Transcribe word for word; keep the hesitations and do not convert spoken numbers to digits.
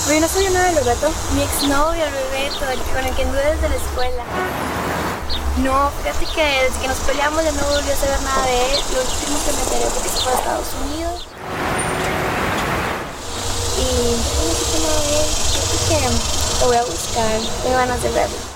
Oye, ¿no sabía nada de Roberto? Mi exnovio, Roberto, el con el que anduve desde la escuela. No, fíjate que desde que nos peleamos ya no volví a saber nada de él. Lo último que me enteré fue que se fue a Estados Unidos. Y ya no supe nada de él. Fíjate que lo voy a buscar. Tengo ganas de verlo.